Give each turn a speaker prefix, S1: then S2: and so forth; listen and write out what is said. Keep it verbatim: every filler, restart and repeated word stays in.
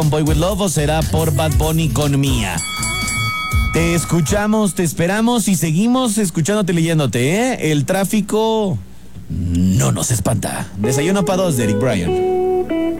S1: Boy With Love o será por Bad Bunny con Mía. Te escuchamos, te esperamos y seguimos escuchándote y leyéndote, ¿eh? El tráfico no nos espanta. Desayuno para dos de Eric Bryan.